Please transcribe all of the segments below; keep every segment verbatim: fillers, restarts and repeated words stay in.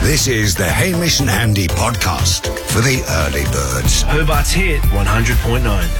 This is the Hamish and Andy podcast for the early birds. Hobart's Hit one hundred point nine.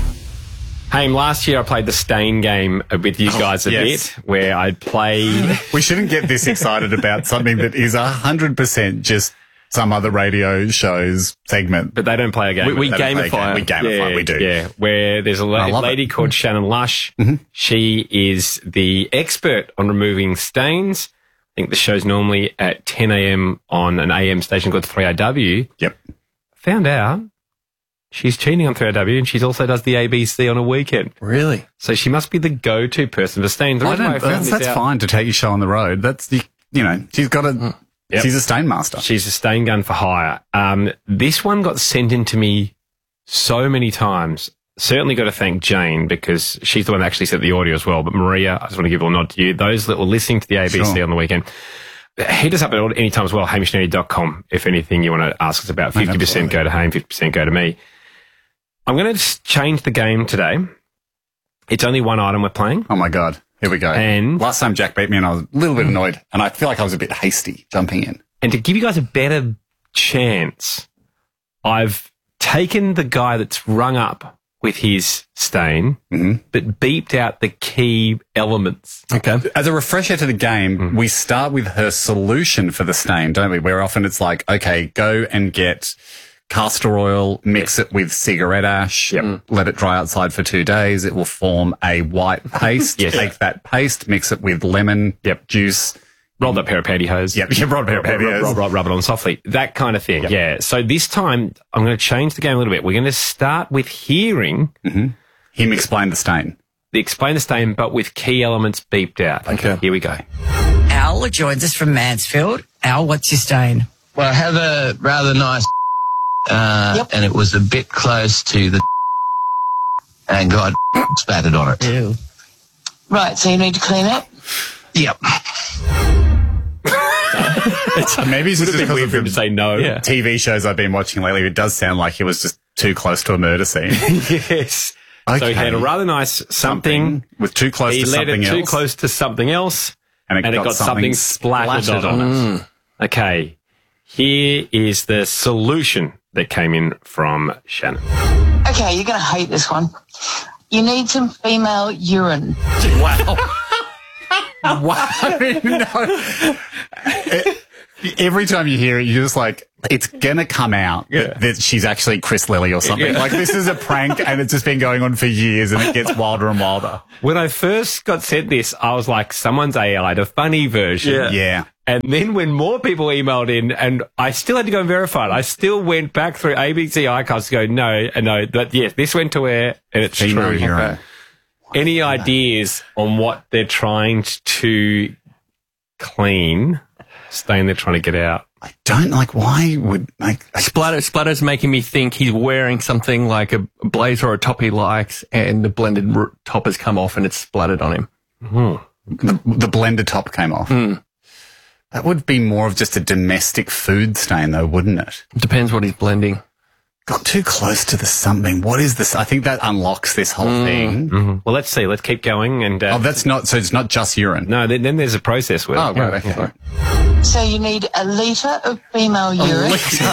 Haim, last year I played the Stain game with you guys a yes. bit, where I'd play... We shouldn't get this excited about something that is one hundred percent just some other radio show's segment. But they don't play a game. We, we They don't play a gamify. game. We gamify, yeah, we do. Yeah, where there's a la- I love lady it. called Shannon Lush. Mm-hmm. She is the expert on removing stains. I think the show's normally at ten a.m. on an A M station called three A W. Yep. Found out she's cheating on three A W, and she also does the A B C on a weekend. Really? So she must be the go-to person for stains. The I reason why don't, found that's this that's out- fine to take your show on the road. That's, you, you know, she's got a, Yep. she's a stain master. She's a stain gun for hire. Um, this one got sent in to me so many times. Certainly got to thank Jane, because she's the one that actually sent the audio as well. But Maria, I just want to give a nod to you. Those that were listening to the A B C Sure. on the weekend, hit us up at any time as well, hamish nanny dot com, if anything you want to ask us about. fifty percent go to Haim, fifty percent go to me. I'm going to change the game today. It's only one item we're playing. Oh, my God. Here we go. And- last time Jack beat me and I was a little bit annoyed, and I feel like I was a bit hasty jumping in. And to give you guys a better chance, I've taken the guy that's rung up with his stain, Mhm. but beeped out the key elements. Okay. As a refresher to the game, Mm-hmm. we start with her solution for the stain, don't we? Where often it's like, okay, go and get castor oil, mix it with cigarette ash, Yep. let it dry outside for two days. It will form a white paste. Yes. Take that paste, mix it with lemon Yep. juice. Rolled up pair of pantyhose. Yep, you brought a pair of Rub, pantyhose. rub, rub, rub it on softly. That kind of thing. Yep. Yeah. So this time, I'm going to change the game a little bit. We're going to start with hearing Him explain the stain. the explain the stain, but with key elements beeped out. Okay. Here we go. Al joins us from Mansfield. Al, what's your stain? Well, I have a rather nice, uh, Yep. and it was a bit close to the, and God spattered on it. Ew. Right, so you need to clean it? Yep. Maybe it's just It's because weird of for him to the say no. Yeah. T V shows I've been watching lately. It does sound like it was just too close to a murder scene. Yes. So he Okay. had a rather nice something. with too close He to let something it too else. close to something else, And it got something, something splattered, splattered on, on it. Okay, here is the solution that came in from Shannon. Okay, you're going to hate this one. You need some female urine. Wow. Wow. no. It- every time you hear it, you're just like, it's going to come out that, that she's actually Chris Lilly or something. Yeah. Like, this is a prank and it's just been going on for years and it gets wilder and wilder. When I first got sent this, I was like, someone's A I'd a funny version. Yeah. Yeah. And then when more people emailed in, and I still had to go and verify it, I still went back through A B C archives to go, no, and no, but yes, this went to air, and it's Female true. urine. Any ideas on what they're trying to clean, stain they're trying to get out? I don't like, why would, like, I- Splatter, Splatter's making me think he's wearing something like a blazer or a top he likes, and the blended r- top has come off and it's splattered on him. the, the blender top came off. That would be more of just a domestic food stain though, wouldn't it? Depends what he's blending. Got too close to the something. What is this? I think that unlocks this whole thing. Well, let's see. Let's keep going. And uh, Oh, that's not, so it's not just urine. no, then, then there's a process with Oh, it. right, okay. So you need a litre of female urine.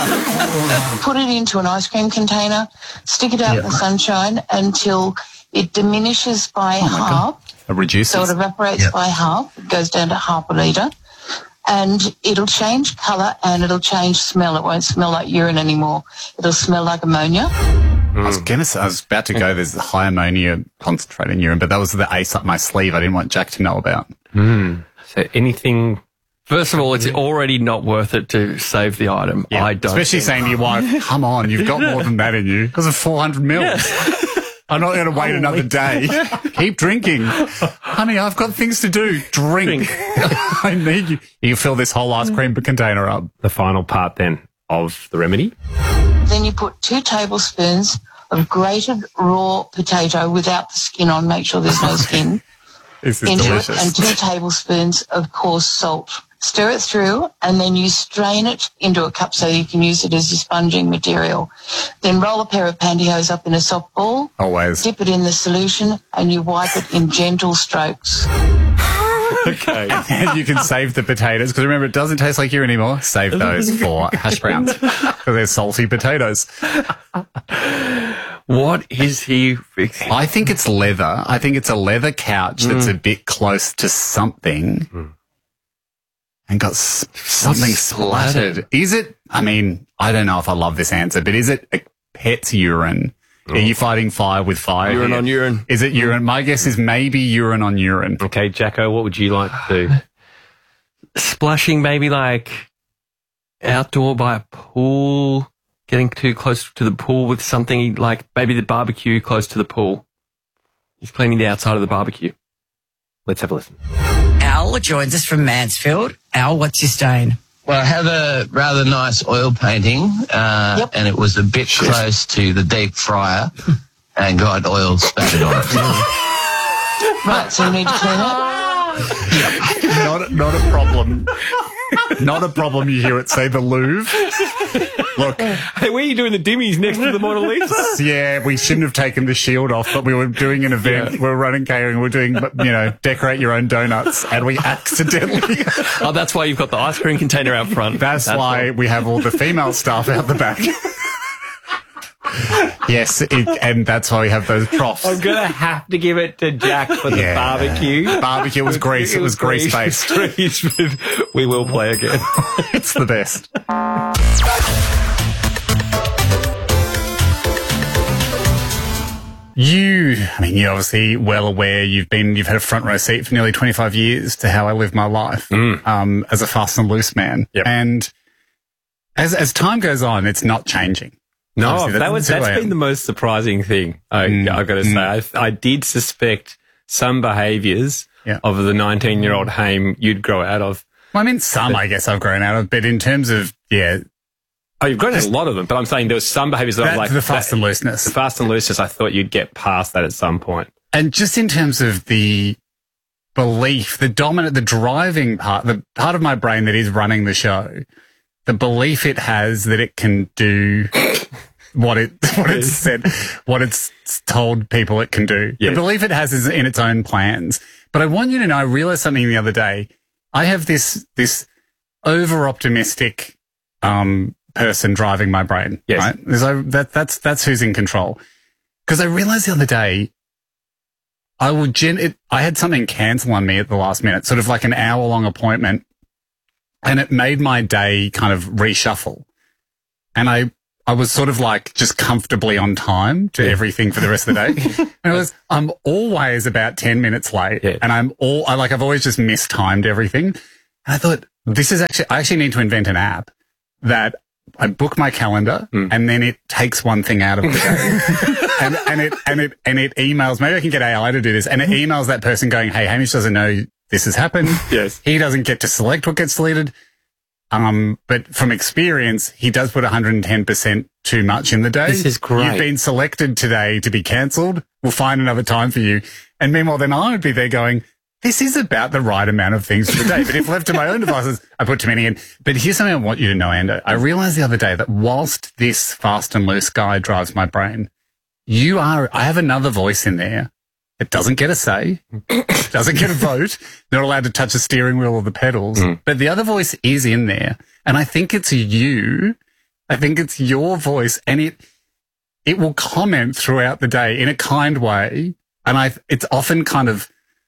Put it into an ice cream container, stick it out in the sunshine until it diminishes by half. It reduces. So it evaporates by half. It goes down to half a litre. And it'll change colour and it'll change smell. It won't smell like urine anymore. It'll smell like ammonia. I was gonna say, I was about to go, there's high ammonia concentrate in urine, but that was the ace up my sleeve I didn't want Jack to know about. So anything... First of all, it's already not worth it to save the item. I don't. Especially think. saying to your wife, come on, you've got more than that in you. Because of four hundred mils. I'm not going to wait another day. Keep drinking. Honey, I've got things to do. Drink. I need you. You fill this whole ice cream container up. The final part then of the remedy. Then you put two tablespoons of grated raw potato without the skin on. Make sure there's no skin. This is into delicious. it, and two tablespoons of coarse salt. Stir it through, and then you strain it into a cup so you can use it as your sponging material. Then roll a pair of pantyhose up in a soft ball, Always. dip it in the solution, and you wipe it in gentle strokes. Okay. And you can save the potatoes, because remember, it doesn't taste like you anymore. Save those for hash browns, because they're salty potatoes. What is he fixing? I think it's leather. I think it's a leather couch that's a bit close to something Mm. and got s- something splattered? splattered. Is it, I mean, I don't know if I love this answer, but is it a pet's urine? Are you fighting fire with fire? Urine here? on urine. Is it urine? My guess is maybe urine on urine. Okay, Jacko, what would you like to do? Splashing maybe like outdoor by a pool, getting too close to the pool with something like maybe the barbecue close to the pool. He's cleaning the outside of the barbecue. Let's have a listen. Al joins us from Mansfield. Al, what's your stain? Well, I have a rather nice oil painting, uh, Yep. and it was a bit close to the deep fryer and got oil spattered on it. Right, so you need to clean it. Not, not a problem. Not a problem. You hear it say the Louvre. Look, Hey, where are you doing the dimmies next to the Mona Lisa? yeah, we shouldn't have taken the shield off, but we were doing an event. We were running catering. We were doing, you know, decorate your own donuts, and we accidentally. Oh, that's why you've got the ice cream container out front. That's, why we have all the female staff out the back. Yes, it, and that's why we have those troughs. I'm going to have to give it to Jack for the Yeah. barbecue. Barbecue was grease. It was grease based. Grease, but we will play again. It's the best. You, I mean, you're obviously well aware. You've been, you've had a front row seat for nearly twenty-five years to how I live my life um, as a fast and loose man. Yep. And as as time goes on, it's not changing. No, Obviously, that was, who that's I been am. the most surprising thing, I, Mm, I've got to say. I, I did suspect some behaviours Yeah. of the nineteen-year-old Haim you'd grow out of. Well, I mean, some I guess I've grown out of, but in terms of yeah, Oh, you've grown out of a lot of them, but I'm saying there was some behaviours that I that, was like... the fast that- and looseness. The fast and looseness, I thought you'd get past that at some point. And just in terms of the belief, the dominant, the driving part, the part of my brain that is running the show, the belief it has that it can do what it, what it's said, what it's told people it can do. Yes. The belief it has is in its own plans. But I want you to know, I realized something the other day. I have this, this over optimistic, um, person driving my brain. Yes. Right? There's a- that, that's, that's who's in control. Because I realized the other day, I would gen- it, I had something cancel on me at the last minute, sort of like an hour long appointment, and it made my day kind of reshuffle. And I, I was sort of like just comfortably on time to everything for the rest of the day. And I was, I'm always about ten minutes late, Yeah. and I'm all, I like, I've always just mistimed everything. And I thought, this is actually, I actually need to invent an app that I book my calendar and then it takes one thing out of the day. and, and it, and it, and it emails, maybe I can get A I to do this, and it emails that person going, hey, Hamish doesn't know this has happened. Yes. He doesn't get to select what gets deleted. Um, but from experience, he does put one hundred ten percent too much in the day. This is great. You've been selected today to be cancelled. We'll find another time for you. And meanwhile, then I would be there going, this is about the right amount of things for the day. But if left to my own devices, I put too many in. But here's something I want you to know, Ando. I realized the other day that whilst this fast and loose guy drives my brain, you are, I have another voice in there. It doesn't get a say, doesn't get a vote, not allowed to touch the steering wheel or the pedals. But the other voice is in there. And I think it's you. I think it's your voice. And it, it will comment throughout the day in a kind way. And I, it's often kind of,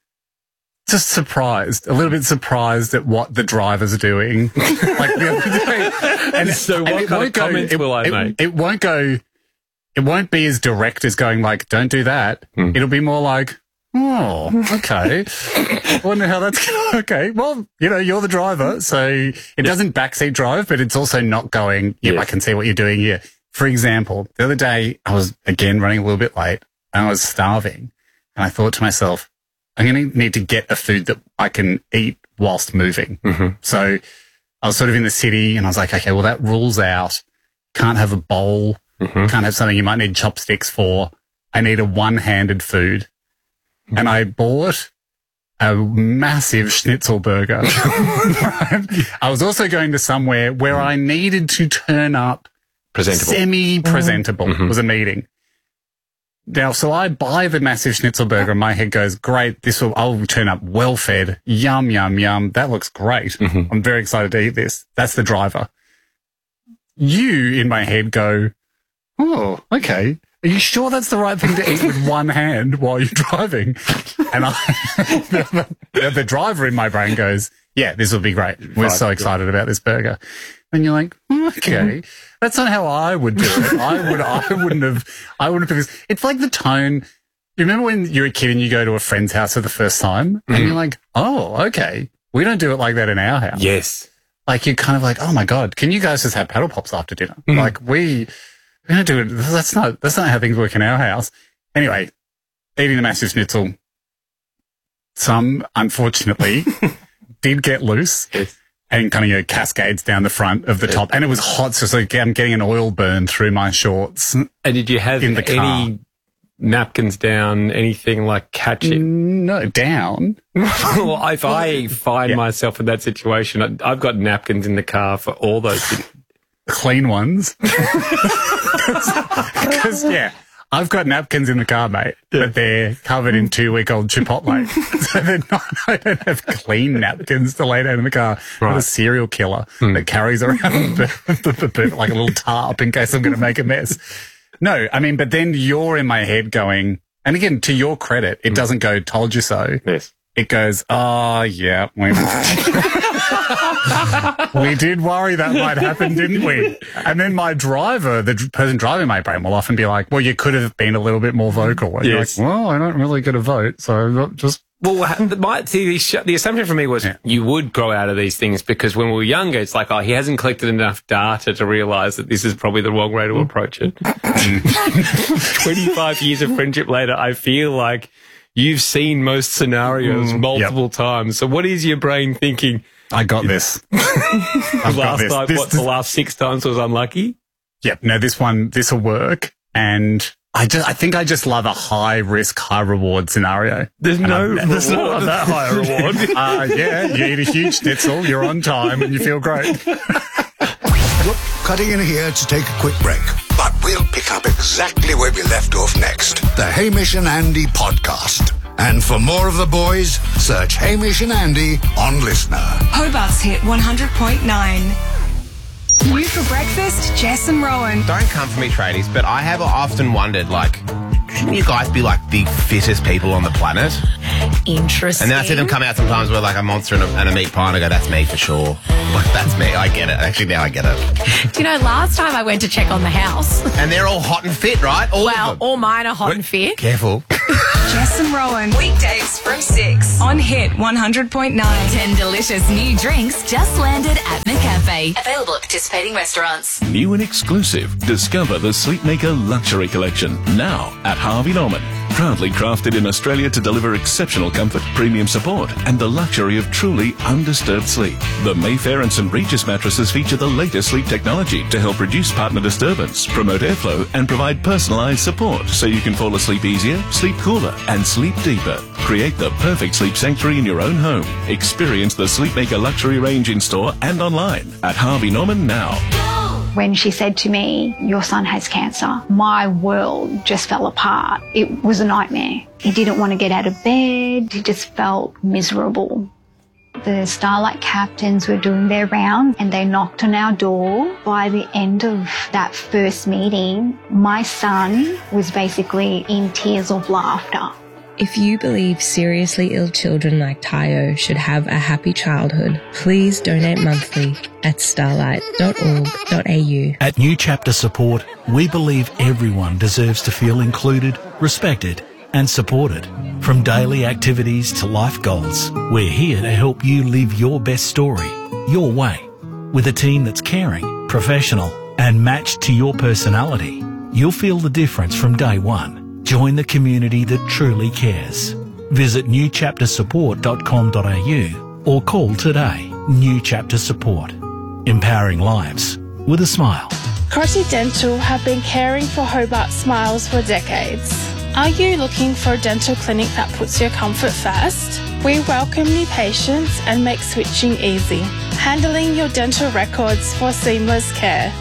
just surprised, a little bit surprised at what the drivers are doing. Like the other day. And So what it kind won't of comments it, will I it, make? It won't go, it won't be as direct as going like, don't do that. Hmm. It'll be more like, oh, okay. I wonder how that's going. Okay. Well, you know, you're the driver. So it doesn't backseat drive, but it's also not going, yep, Yes. I can see what you're doing here. For example, the other day I was again running a little bit late and I was starving and I thought to myself, I'm going to need to get a food that I can eat whilst moving. Mm-hmm. So I was sort of in the city and I was like, okay, well, that rules out. Can't have a bowl. Mm-hmm. Can't have something you might need chopsticks for. I need a one-handed food. Mm-hmm. And I bought a massive schnitzel burger. Right? I was also going to somewhere where I needed to turn up Presentable. semi-presentable. Mm-hmm. Was a meeting. Now, so I buy the massive schnitzel burger and my head goes, great, this will, I'll turn up well fed. Yum, yum, yum. That looks great. Mm-hmm. I'm very excited to eat this. That's the driver. You, in my head, go, oh, okay. Are you sure that's the right thing to eat with one hand while you're driving? And I, the, the driver in my brain goes, yeah, this will be great. We're right, so excited about this burger. And you're like, okay, that's not how I would do it. I would, I wouldn't have, I wouldn't have, because it's like the tone. You remember when you're a kid and you go to a friend's house for the first time and mm. you're like, oh, okay, we don't do it like that in our house. Yes. Like you're kind of like, oh my God, can you guys just have paddle pops after dinner? Mm. Like we, we don't do it. That's not, that's not how things work in our house. Anyway, eating the massive schnitzel. Some, unfortunately, did get loose. Yes. And kind of, you know, cascades down the front of the top. And it was hot, so, so I'm getting an oil burn through my shorts. And did you have in the car. any napkins down, anything like catch it? No, down. Well, if I find yeah. myself in that situation, I, I've got napkins in the car for all those things. Clean ones. Because, yeah. I've got napkins in the car, mate, yeah. but they're covered in two-week-old Chipotle. So they're not, I don't have clean napkins to lay down in the car. Right. I'm a serial killer mm. that carries around the, the, the, like a little tarp in case I'm going to make a mess. No, I mean, but then you're in my head going, and again, to your credit, it mm. doesn't go, told you so. Yes. It goes, oh, yeah. We, we did worry that might happen, didn't we? And then my driver, the person driving my brain, will often be like, well, you could have been a little bit more vocal. And yes. you're like, well, I don't really get a vote, so I'm not just... Well, my, see, the assumption for me was yeah. you would grow out of these things because when we were younger, it's like, oh, he hasn't collected enough data to realise that this is probably the wrong way to approach it. twenty-five years of friendship later, I feel like you've seen most scenarios mm, multiple yep. times. So what is your brain thinking? I got this. I've last got this. Time, this, what, this, the last six times was unlucky? Yep. No, this one, this will work. And I just, I think I just love a high risk, high reward scenario. There's and no, there's not that high reward. uh, yeah. You eat a huge schnitzel, you're on time and you feel great. Look, cutting in here to take a quick break. But we'll pick up exactly where we left off next. The Hamish and Andy podcast. And for more of the boys, search Hamish and Andy on Listener. Hobart's Hit one hundred point nine. New for breakfast, Jess and Rowan. Don't come for me, tradies, but I have often wondered, like, shouldn't you guys be, like, the fittest people on the planet? Interesting. And then I see them come out sometimes with, like, a monster and a, and a meat pie, and I go, that's me for sure. Like, that's me. I get it. Actually, now I get it. Do you know, last time I went to check on the house... And they're all hot and fit, right? All well, of them. all mine are hot Wait, and fit. Careful. Jess and Rowan. Weekdays from six on Hit one hundred point nine. Ten delicious new drinks just landed at McCafe. Available at participating restaurants. New and exclusive. Discover the Sleepmaker Luxury Collection now at Harvey Norman. Proudly crafted in Australia to deliver exceptional comfort, premium support, and the luxury of truly undisturbed sleep. The Mayfair and St Regis mattresses feature the latest sleep technology to help reduce partner disturbance, promote airflow, and provide personalised support so you can fall asleep easier, sleep cooler, and sleep deeper. Create the perfect sleep sanctuary in your own home. Experience the Sleepmaker Luxury range in store and online at Harvey Norman now. When she said to me, your son has cancer, my world just fell apart. It was a nightmare. He didn't want to get out of bed. He just felt miserable. The Starlight captains were doing their round and they knocked on our door. By the end of that first meeting, my son was basically in tears of laughter. If you believe seriously ill children like Tayo should have a happy childhood, please donate monthly at starlight dot org dot a u. At New Chapter Support, we believe everyone deserves to feel included, respected and supported. From daily activities to life goals, we're here to help you live your best story, your way. With a team that's caring, professional and matched to your personality, you'll feel the difference from day one. Join the community that truly cares. Visit new chapter support dot com dot a u or call today. New Chapter Support. Empowering lives with a smile. Crotty Dental have been caring for Hobart smiles for decades. Are you looking for a dental clinic that puts your comfort first? We welcome new patients and make switching easy, handling your dental records for seamless care.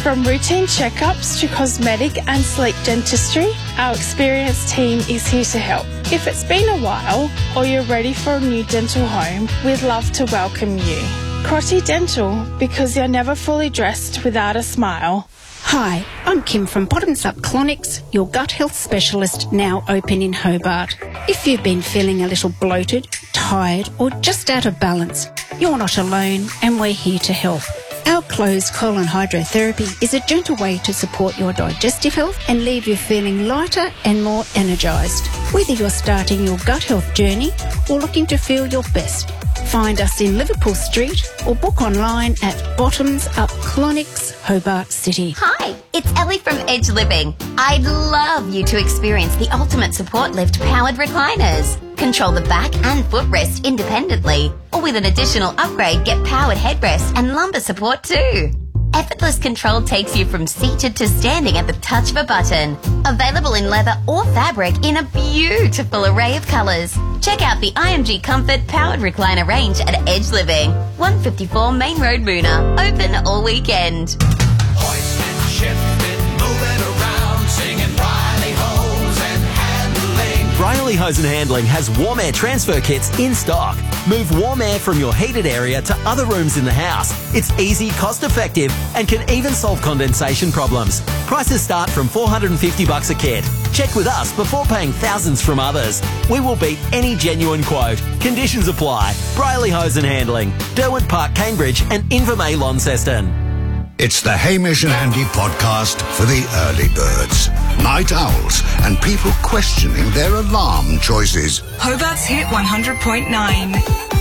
From routine checkups to cosmetic and sleep dentistry, our experienced team is here to help. If it's been a while or you're ready for a new dental home, we'd love to welcome you. Crotty Dental, because you're never fully dressed without a smile. Hi, I'm Kim from Bottoms Up Clonics, your gut health specialist, now open in Hobart. If you've been feeling a little bloated, tired or just out of balance, you're not alone and we're here to help. Our closed colon hydrotherapy is a gentle way to support your digestive health and leave you feeling lighter and more energised. Whether you're starting your gut health journey or looking to feel your best, find us in Liverpool Street or book online at Bottoms Up Clonics, Hobart City. Hi, it's Ellie from Edge Living. I'd love you to experience the ultimate support lift powered recliners. Control the back and footrest independently, or with an additional upgrade, get powered headrest and lumbar support too. Effortless control takes you from seated to standing at the touch of a button. Available in leather or fabric in a beautiful array of colours. Check out the I M G Comfort Powered Recliner range at Edge Living, one fifty-four Main Road, Moona. Open all weekend. Hoisted, shifted, moving around, singing Riley Hose and Handling. Riley Hose and Handling has warm air transfer kits in stock. Move warm air from your heated area to other rooms in the house. It's easy, cost effective, and can even solve condensation problems. Prices start from four hundred fifty bucks a kit. Check with us before paying thousands from others. We will beat any genuine quote. Conditions apply. Riley Hose and Handling, Derwent Park, Cambridge, and Invermay, Launceston. It's the Hamish and Andy podcast for the early birds, night owls, and people questioning their alarm choices. Hobart's Hit one hundred point nine.